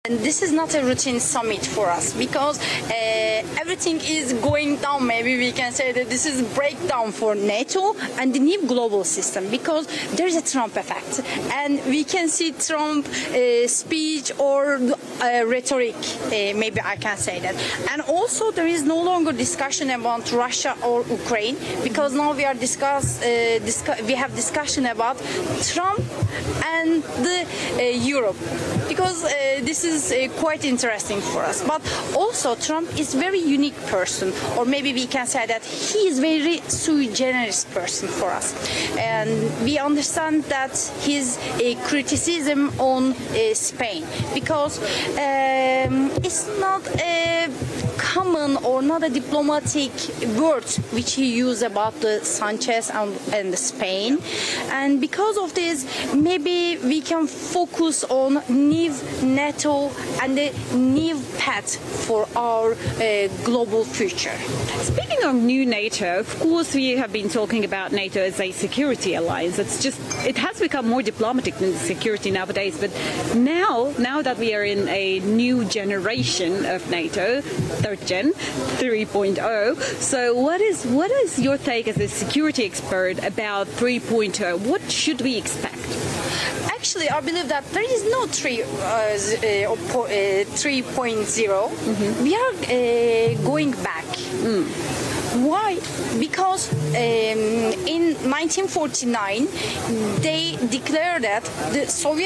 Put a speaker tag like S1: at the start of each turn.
S1: And this is not a routine summit for us because everything is going down. Maybe we can say that this is breakdown for NATO and the new global system because there is a Trump effect, and we can see Trump speech or rhetoric. Maybe I can say that, and also there is no longer discussion about Russia or Ukraine because now we are we have discussion about Trump and the Europe because this is quite interesting for us. But also Trump is very unique person, or maybe we can say that he is very sui generis person for us, and we understand that his criticism on Spain because it's not a common or not a diplomatic word which he used about the Sanchez and the Spain, and because of this maybe we can focus on new NATO and the new path for our global future.
S2: Speaking of new NATO, of course we have been talking about NATO as a security alliance. It has become more diplomatic than security nowadays, but now that we are in a new generation of NATO, third gen, 3.0, so what is your take as a security expert about 3.0? What should we expect?
S1: Actually, I believe that there is no 3.0. We are going back. Why? Because in 1949 they declared that the Soviet